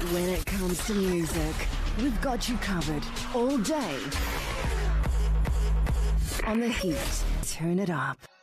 When it comes to music, we've got you covered all day. On The Heat, turn it up.